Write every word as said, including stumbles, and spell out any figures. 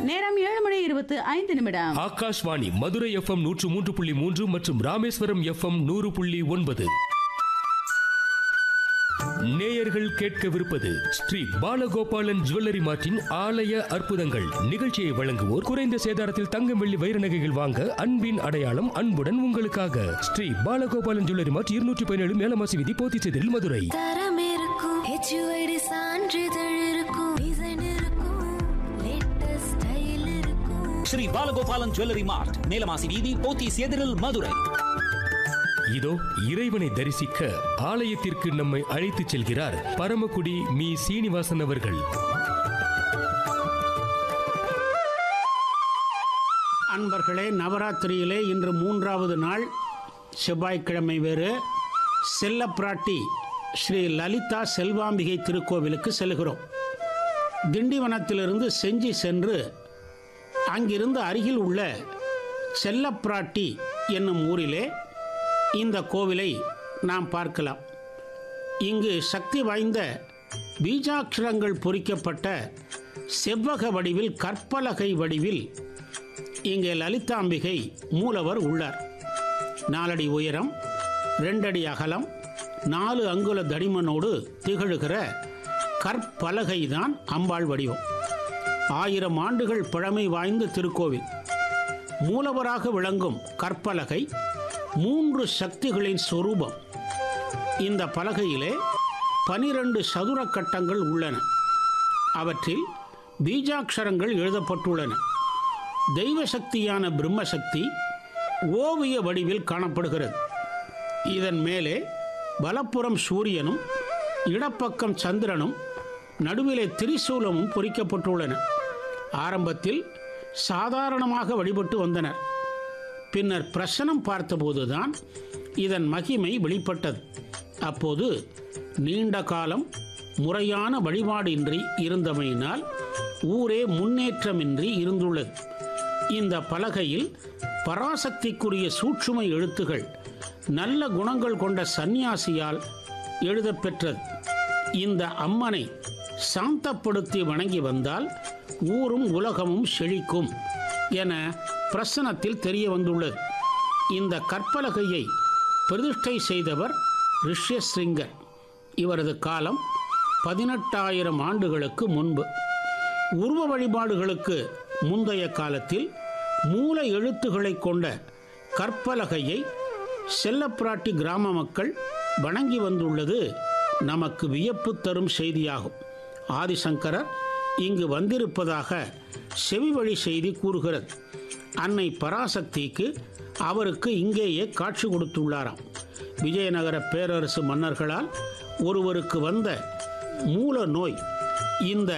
நேரம் ஏழு மணி இருபத்தி ஐந்து நிமிடம். ஆகாஷ்வாணி மதுரை எஃப்எம் நூற்று மூன்று புள்ளி மூன்று மற்றும் ராமேஸ்வரம் எஃப்எம் நூறு புள்ளி ஒன்பது. நேயர்கள் கேட்கவிருப்பது ஸ்ரீ பாலகோபாலன் ஜுவல்லரி மார்ட்டின் ஆலய அற்புதங்கள். நிகழ்ச்சியை வழங்குவோர் குறைந்த சேதாரத்தில் தங்கம் வெள்ளி வைர நகைகள் வாங்க அன்பின் அடையாளம் அன்புடன் உங்களுக்காக ஸ்ரீ பாலகோபாலன் ஜுவல்லரி மார்ட் இருநூற்றி பதினேழு மேலமாசி வீதி போத்திச்சேரில் மதுரை. தரம் இருக்கும், ஹெச்யூஐடி சான்றிதழ் இருக்கும், டிசைன் இருக்கும், லேட்டஸ்ட் ஸ்டைல் இருக்கும். ஸ்ரீ பாலகோபாலன் ஜுவல்லரி மார்ட் மேலமாசி வீதி போத்திச்சேரில் மதுரை. இதோ இறைவனை தரிசிக்க ஆலயத்திற்கு நம்மை அழைத்துச் செல்கிறார் பரமக்குடி மீ சீனிவாசன் அவர்கள். அன்பர்களே, நவராத்திரியிலே இன்று மூன்றாவது நாள் செவ்வாய்க்கிழமை வேறு. செல்லப்பிராட்டி ஸ்ரீ லலிதா செல்வாம்பிகை திருக்கோவிலுக்கு செல்கிறோம். திண்டிவனத்திலிருந்து செஞ்சி சென்று அங்கிருந்து அருகில் உள்ள செல்லப்பிராட்டி என்னும் ஊரிலே இந்த கோவிலை நாம் பார்க்கலாம். இங்கு சக்தி வாய்ந்த பீஜாட்சரங்கள் பொறிக்கப்பட்ட செவ்வக வடிவில் கற்பலகை வடிவில் இங்கே லலிதாம்பிகை மூலவர் உள்ளார். நாலடி உயரம், ரெண்டடி அகலம், நாலு அங்குல தடிமனோடு திகழுகிற கற்பலகை தான் அம்பாள் வடிவம். ஆயிரம் ஆண்டுகள் பழமை வாய்ந்த திருக்கோவில். மூலவராக விளங்கும் கற்பலகை மூன்று சக்திகளின் சொரூபம். இந்த பலகையிலே பனிரெண்டு சதுர கட்டங்கள் உள்ளன. அவற்றில் பீஜாட்சரங்கள் எழுதப்பட்டுள்ளன. தெய்வ சக்தியான பிரம்மசக்தி ஓவிய வடிவில் காணப்படுகிறது. இதன் மேலே வலப்புறம் சூரியனும் இடப்பக்கம் சந்திரனும் நடுவிலே திரிசூலமும் பொறிக்கப்பட்டுள்ளன. ஆரம்பத்தில் சாதாரணமாக வழிபட்டு வந்தனர். பின்னர் பிரசனம் பார்த்தபோதுதான் இதன் மகிமை வெளிப்பட்டது. அப்போது நீண்ட காலம் முறையான வழிபாடு இன்றி இருந்தமையினால் ஊரே முன்னேற்றமின்றி இருந்துள்ளது. இந்த பலகையில் பராசக்திக்குரிய சூட்சும எழுத்துகள் நல்ல குணங்கள் கொண்ட சந்நியாசியால் எழுதப்பெற்றது. இந்த அம்மனை சாந்தப்படுத்தி வணங்கி வந்தால் ஊரும் உலகமும் செழிக்கும் என பிரசனத்தில் தெரிய வந்துள்ளது. இந்த கற்பலகையை பிரதிஷ்டை செய்தவர் ரிஷ்யசிங்கர். இவரது காலம் பதினெட்டாயிரம் ஆண்டுகளுக்கு முன்பு. உருவ வழிபாடுகளுக்கு முந்தைய காலத்தில் மூல எழுத்துக்களை கொண்ட கற்பலகையை செல்லப்பிராட்டி கிராம மக்கள் வணங்கி வந்துள்ளது நமக்கு வியப்பு தரும் செய்தியாகும். ஆதிசங்கரர் இங்கு வந்திருப்பதாக செவிவழி செய்தி கூறுகிறது. அன்னை பராசக்திக்கு அவருக்கு இங்கேயே காட்சி கொடுத்துள்ளாராம். விஜயநகர பேரரசு மன்னர்களால் ஒருவருக்கு வந்த மூல நோய் இந்த